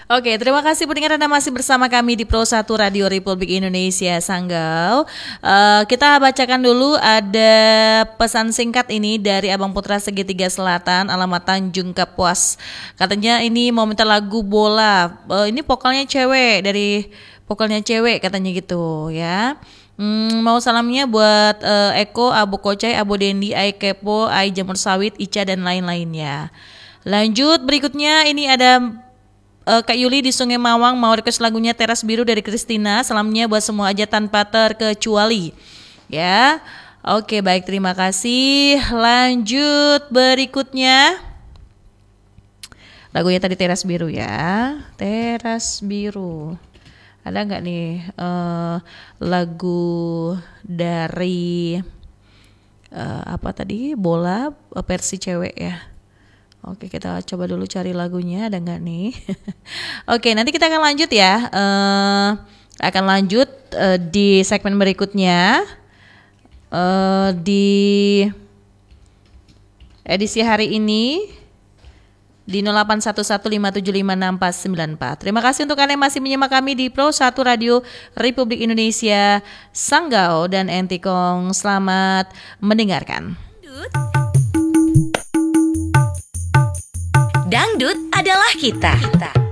Oke, terima kasih pendengar Anda masih bersama kami di Pro 1 Radio Republik Indonesia Sanggau. Kita bacakan dulu ada pesan singkat ini dari Abang Putra Segitiga Selatan, alamat Tanjung Kapuas. Katanya ini mau minta lagu bola. Ini vokalnya cewek, dari vokalnya cewek katanya gitu ya. Mau salamnya buat Eko, Abu Kocai, Abu Dendi, Ai Kepo, Ai Jamur Sawit, Ica dan lain-lainnya. Lanjut berikutnya ini ada Kak Yuli di Sungai Mawang mau request lagunya Teras Biru dari Kristina. Salamnya buat semua aja tanpa terkecuali. Ya. Oke, baik, terima kasih. Lanjut berikutnya. Lagunya tadi Teras Biru ya. Teras Biru. Ada nggak nih lagu dari apa tadi? Bola versi cewek ya. Oke, kita coba dulu cari lagunya, ada nggak nih? Oke, nanti kita akan lanjut ya. Akan lanjut di segmen berikutnya di edisi hari ini di 081157564494. Terima kasih untuk Anda yang masih menyimak kami di Pro 1 Radio Republik Indonesia Sanggau dan Entikong. Selamat mendengarkan. Dangdut adalah kita.